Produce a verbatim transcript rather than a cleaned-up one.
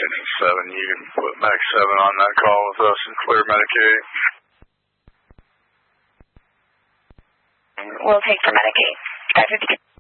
Engine seven, you can put Max seven on that call with us and clear Medicaid. We'll take for Medicaid. five fifty.